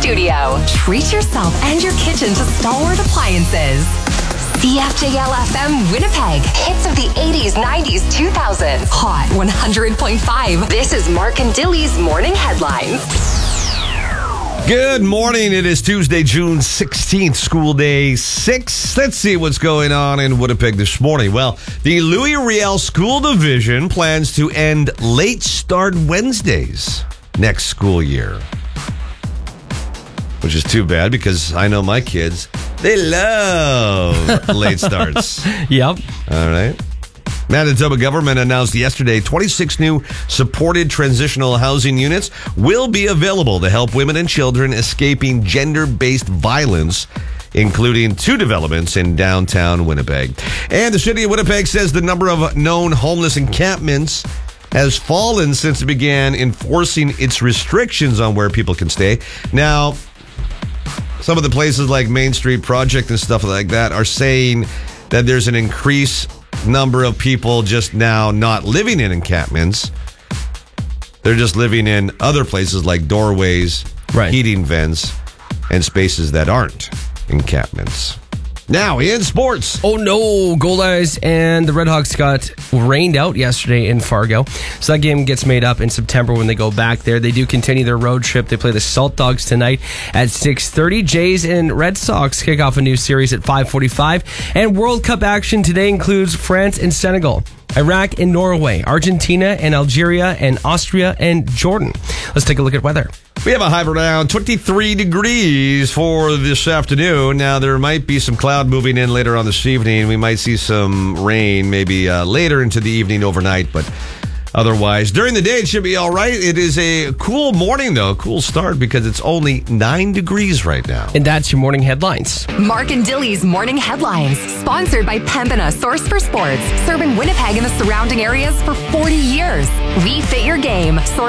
studio. Treat yourself and your kitchen to Stalwart Appliances. CFJL FM Winnipeg. Hits of the 80s, 90s, 2000s. Hot 100.5. This is Mark and Dilly's Morning Headlines. Good morning. It is Tuesday, June 16th, school day 6. Let's see what's going on in Winnipeg this morning. Well, the Louis Riel School Division plans to end late start Wednesdays next school year. Which is too bad because I know my kids, they love late starts. Yep. All right. Manitoba government announced yesterday 26 new supported transitional housing units will be available to help women and children escaping gender-based violence, including 2 developments in downtown Winnipeg. And the city of Winnipeg says the number of known homeless encampments has fallen since it began enforcing its restrictions on where people can stay. Now, some of the places like Main Street Project and stuff like that are saying that there's an increased number of people just now not living in encampments. They're just living in other places like doorways, heating vents, and spaces that aren't encampments. Now, in sports. Oh, no. Goldeyes and the Redhawks got rained out yesterday in Fargo. So that game gets made up in September when they go back there. They do continue their road trip. They play the Salt Dogs tonight at 6:30. Jays and Red Sox kick off a new series at 5:45. And World Cup action today includes France and Senegal, Iraq and Norway, Argentina and Algeria, and Austria and Jordan. Let's take a look at weather. We have a high around 23 degrees for this afternoon. Now, there might be some cloud moving in later on this evening. We might see some rain maybe later into the evening overnight, but otherwise, during the day, it should be all right. It is a cool morning, though, cool start, because it's only 9 degrees right now. And that's your morning headlines. Mark and Dilly's Morning Headlines. Sponsored by Pembina, source for sports. Serving Winnipeg and the surrounding areas for 40 years. We fit your game.